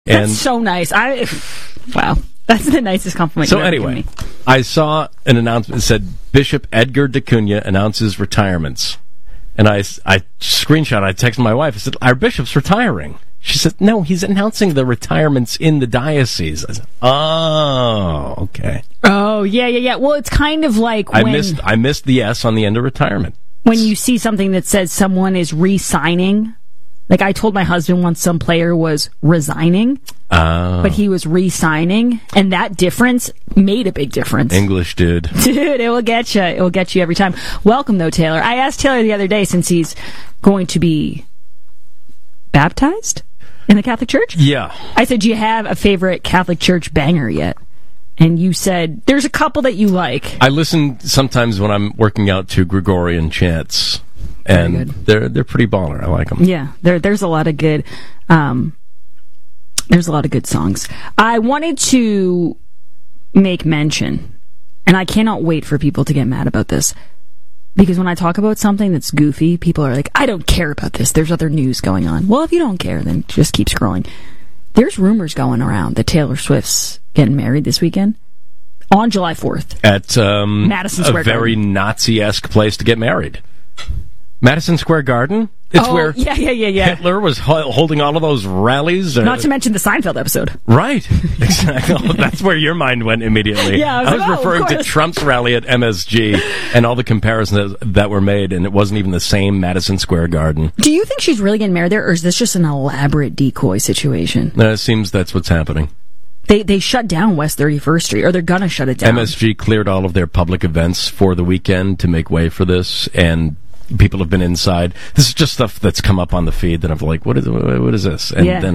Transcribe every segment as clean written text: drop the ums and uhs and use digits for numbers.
That's so nice. Wow. That's the nicest compliment So you've ever anyway, given me. I saw an announcement that said Bishop Edgar DeCunha announces retirements. And I screenshot, I texted my wife, I said, our bishop's retiring. She said, no, he's announcing the retirements in the diocese. I said, oh, okay. Oh, yeah. Well, it's kind of like I missed the S on the end of retirement. When you see something that says someone is re-signing. Like I told my husband once some player was resigning, but he was re-signing, and that difference made a big difference. English dude. Dude, it will get you. It will get you every time. Welcome, though, Taylor. I asked Taylor the other day, since he's going to be baptized in the Catholic Church. Yeah. I said, do you have a favorite Catholic Church banger yet? And you said, there's a couple that you like. I listen sometimes when I'm working out to Gregorian chants. And they're pretty baller. I like them. Yeah, there's a lot of good songs. I wanted to make mention, and I cannot wait for people to get mad about this, because when I talk about something that's goofy, people are like, I don't care about this. There's other news going on. Well, if you don't care, then just keep scrolling. There's rumors going around that Taylor Swift's getting married this weekend on July 4th at Madison Square Garden. A very Nazi-esque place to get married. Madison Square Garden? It's where yeah. Hitler was holding all of those rallies. Not to mention the Seinfeld episode. Right. Exactly. That's where your mind went immediately. Yeah, I was referring to Trump's rally at MSG and all the comparisons that were made, and it wasn't even the same Madison Square Garden. Do you think she's really getting married there, or is this just an elaborate decoy situation? It seems that's what's happening. They shut down West 31st Street, or they're going to shut it down. MSG cleared all of their public events for the weekend to make way for this, and people have been inside. This is just stuff that's come up on the feed that I'm like, what is this? And then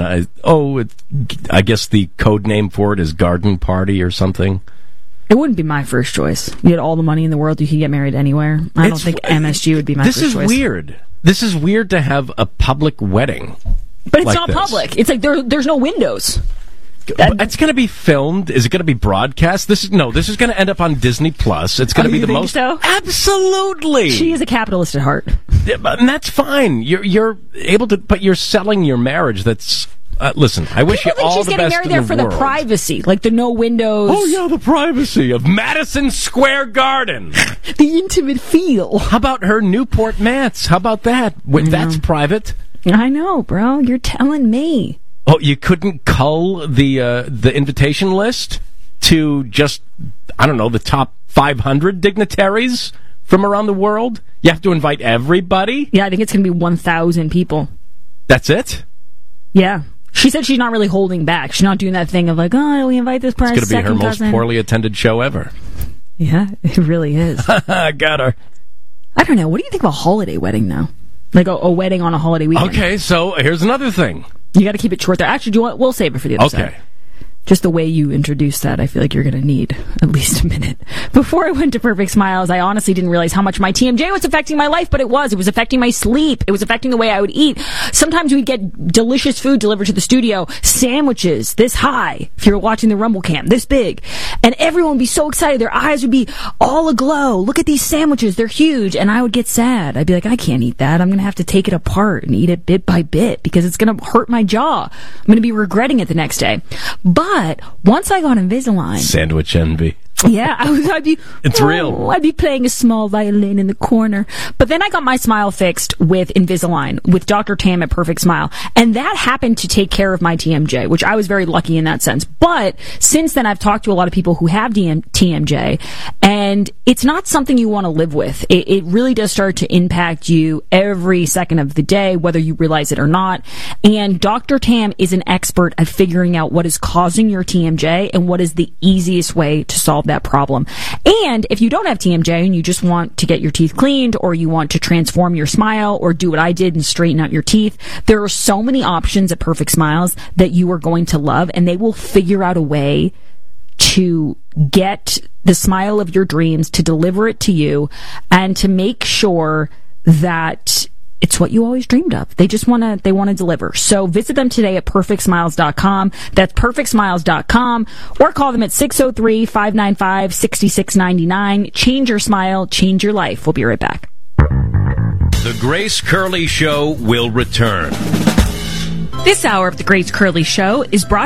I guess the code name for it is Garden Party or something. It wouldn't be my first choice. You had all the money in the world, you could get married anywhere. I don't think MSG would be my first choice. This is weird. This is weird to have a public wedding. But it's not public. It's like there's no windows. It's going to be filmed. Is it going to be broadcast? This is going to end up on Disney Plus. It's going to be the most. So? Absolutely. She is a capitalist at heart, and that's fine. You're able to, but you're selling your marriage. That's listen. I wish you all the best in the world. She's getting married there for the privacy, like the no windows. Oh yeah, the privacy of Madison Square Garden, the intimate feel. How about her Newport Mats? How about that? That's private. I know, bro. You're telling me. Oh, you couldn't cull the invitation list to just, I don't know, the top 500 dignitaries from around the world? You have to invite everybody? Yeah, I think it's going to be 1,000 people. That's it? Yeah. She said she's not really holding back. She's not doing that thing of like, oh, we invite this person. It's going to be her most poorly attended show ever. Yeah, it really is. Got her. I don't know. What do you think of a holiday wedding now? Like a wedding on a holiday weekend? Okay, so here's another thing. You got to keep it short there. Actually, we'll save it for the other side. Okay. Just the way you introduced that, I feel like you're going to need at least a minute. Before I went to Perfect Smiles, I honestly didn't realize how much my TMJ was affecting my life, but it was. It was affecting my sleep. It was affecting the way I would eat. Sometimes we'd get delicious food delivered to the studio, sandwiches this high, if you're watching the Rumble Cam, this big. And everyone would be so excited. Their eyes would be all aglow. Look at these sandwiches. They're huge. And I would get sad. I'd be like, I can't eat that. I'm going to have to take it apart and eat it bit by bit because it's going to hurt my jaw. I'm going to be regretting it the next day. But once I got Invisalign, sandwich envy. Yeah, I'd be. It's real. I'd be playing a small violin in the corner. But then I got my smile fixed with Invisalign, with Dr. Tam at Perfect Smile. And that happened to take care of my TMJ, which I was very lucky in that sense. But since then, I've talked to a lot of people who have TMJ, and it's not something you want to live with. It really does start to impact you every second of the day, whether you realize it or not. And Dr. Tam is an expert at figuring out what is causing your TMJ and what is the easiest way to solve that problem. And if you don't have TMJ and you just want to get your teeth cleaned, or you want to transform your smile, or do what I did and straighten out your teeth, there are so many options at Perfect Smiles that you are going to love, and they will figure out a way to get the smile of your dreams, to deliver it to you, and to make sure that it's what you always dreamed of. They want to deliver. So visit them today at perfectsmiles.com. That's perfectsmiles.com, or call them at 603-595-6699. Change your smile, change your life. We'll be right back. The Grace Curley Show will return. This hour of the Grace Curley Show is brought